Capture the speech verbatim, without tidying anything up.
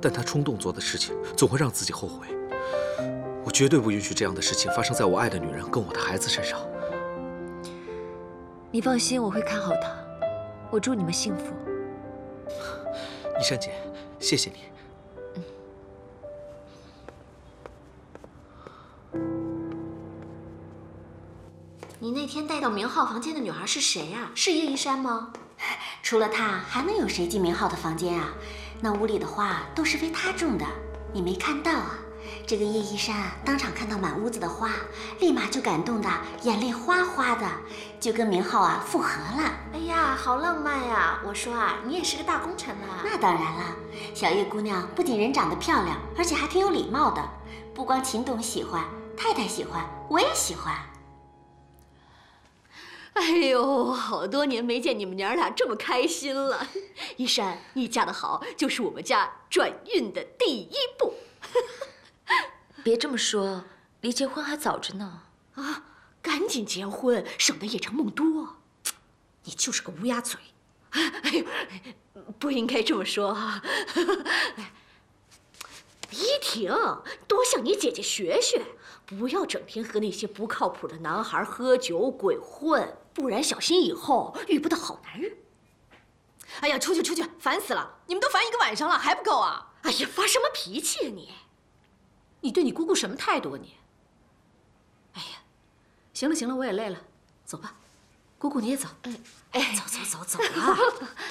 但他冲动做的事情总会让自己后悔。我绝对不允许这样的事情发生在我爱的女人跟我的孩子身上。 你放心，我会看好他。我祝你们幸福。 依珊姐，谢谢你。 你那天带到明浩房间的女孩是谁呀？是叶一山吗？ 除了他，还能有谁进明浩的房间啊？那屋里的花都是为他种的，你没看到啊？这个叶一山啊，当场看到满屋子的花，立马就感动的眼泪哗哗的，就跟明浩啊复合了。 哎呀，好浪漫呀！我说啊，你也是个大功臣啊。 那当然了，小叶姑娘不仅人长得漂亮，而且还挺有礼貌的。不光秦董喜欢，太太喜欢，我也喜欢。 哎呦，好多年没见你们娘俩这么开心了。依珊，你嫁得好，就是我们家转运的第一步。 别这么说，离结婚还早着呢。 啊，赶紧结婚，省得夜长梦多。你就是个乌鸦嘴。哎呦，不应该这么说啊。依婷，多向你姐姐学学，不要整天和那些不靠谱的男孩喝酒鬼混。 不然小心以后遇不到好男人。 哎呀，出去出去，烦死了！你们都烦一个晚上了，还不够啊？ 哎呀，发什么脾气啊你？你对你姑姑什么态度啊你？哎呀，行了行了，我也累了，走吧。姑姑你也走。哎，走走走走啊！